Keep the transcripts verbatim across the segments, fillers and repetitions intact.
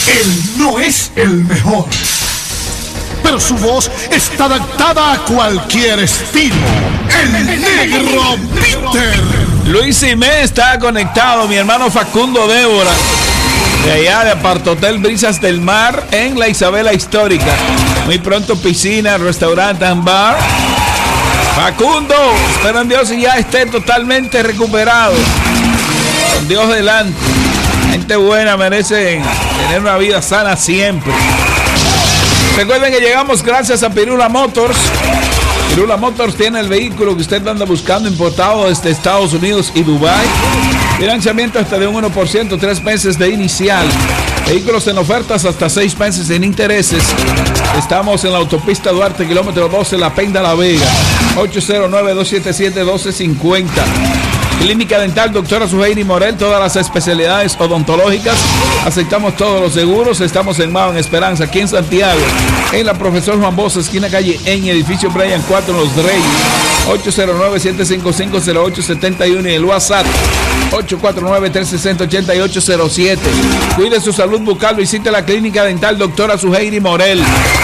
Él no es el mejor, pero su voz está adaptada a cualquier estilo. El negro Peter. Luis Simé está conectado, mi hermano Facundo Débora, de allá de Apartotel Brisas del Mar, en la Isabela Histórica. Muy pronto piscina, restaurante and bar. Facundo, espero en Dios y ya esté totalmente recuperado. Con Dios delante. Gente buena merece tener una vida sana siempre. Recuerden que llegamos gracias a Pirula Motors. Pirula Motors tiene el vehículo que usted anda buscando, importado desde Estados Unidos y Dubái. Financiamiento hasta de un uno por ciento, tres meses de inicial. Vehículos en ofertas hasta seis meses sin intereses. Estamos en la autopista Duarte, kilómetro doce, La Penda, La Vega. ocho cero nueve, dos siete siete, uno dos cinco cero. Clínica Dental Doctora Suheiri Morel, todas las especialidades odontológicas. Aceptamos todos los seguros. Estamos en Mao, en Esperanza, aquí en Santiago. En la Profesor Juan Bosch, esquina calle en edificio Brian cuatro, en Los Reyes. ocho cero nueve, siete cinco cinco, cero ocho siete uno y el WhatsApp ocho cuatro nueve, tres seis cero, ocho ocho cero siete. Cuide su salud bucal. Visite la Clínica Dental Doctora Suheiri Morel.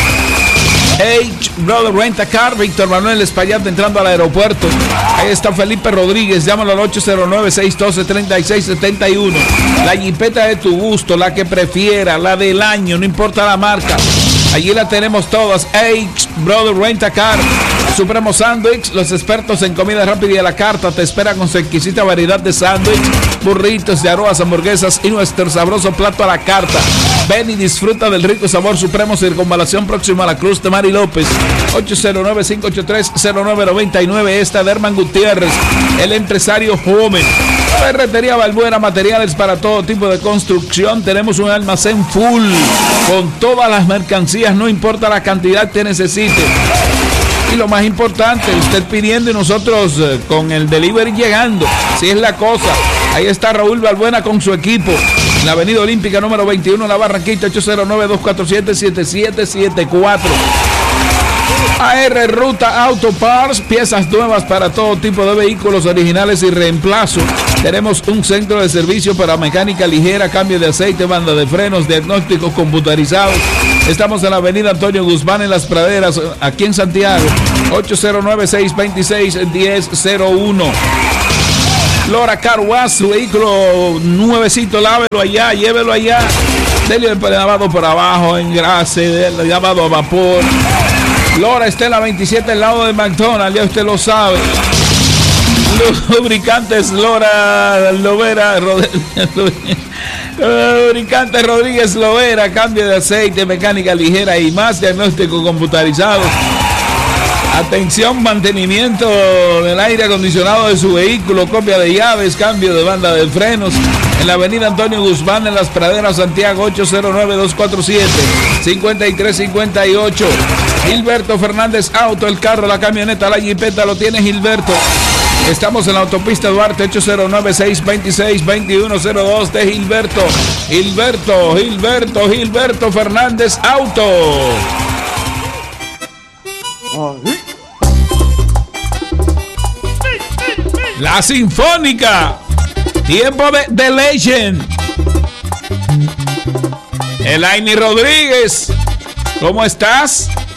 H. Brother Rent a Car, Víctor Manuel Espaillat entrando al aeropuerto. Ahí está Felipe Rodríguez, llámalo al ocho cero nueve, seis uno dos, tres seis siete uno. La jipeta de tu gusto, la que prefiera, la del año, no importa la marca. Allí la tenemos todas. H. Brother Rent a Car. Supremo Sándwich, los expertos en comida rápida y a la carta te esperan con su exquisita variedad de sándwich, burritos de arroz, hamburguesas y nuestro sabroso plato a la carta. Ven y disfruta del rico sabor Supremo, Circunvalación próxima a la Cruz de Mari López. ocho cero nueve, cinco ocho tres, cero nueve nueve nueve. Esta de Herman Gutiérrez, el empresario joven. Ferretería Balbuena, materiales para todo tipo de construcción. Tenemos un almacén full con todas las mercancías, no importa la cantidad que necesite. Y lo más importante, usted pidiendo y nosotros eh, con el delivery llegando. Así es la cosa. Ahí está Raúl Balbuena con su equipo. En la Avenida Olímpica número veintiuno, La Barranquita, ocho cero nueve, dos cuatro siete, siete siete siete cuatro. A R Ruta Auto Parts, piezas nuevas para todo tipo de vehículos originales y reemplazo. Tenemos un centro de servicio para mecánica ligera, cambio de aceite, banda de frenos, diagnósticos computarizados. Estamos en la Avenida Antonio Guzmán, en Las Praderas, aquí en Santiago. ocho cero nueve, seis dos seis, uno cero cero uno. Lora Car Wash, su vehículo nuevecito, lávelo allá, llévelo allá. Dele el lavado por abajo, engrase, el lavado a vapor. Lora está en la veintisiete, al lado de McDonald's, ya usted lo sabe. Lubricantes Lora Lovera, Lubricantes Rodríguez Lovera, cambio de aceite, mecánica ligera y más, diagnóstico computarizado. Atención, mantenimiento del aire acondicionado de su vehículo, copia de llaves, cambio de banda de frenos. En la Avenida Antonio Guzmán, en Las Praderas, Santiago, ocho cero nueve, dos cuatro siete, cinco tres cinco ocho. Gilberto Fernández Auto, el carro, la camioneta, la jipeta, lo tiene Gilberto. Estamos en la autopista Duarte, ocho cero nueve, seis dos seis, dos uno cero dos de Gilberto. Gilberto, Gilberto, Gilberto Fernández Auto. La Sinfónica, tiempo de The Legend. Elaine Rodríguez, ¿cómo estás?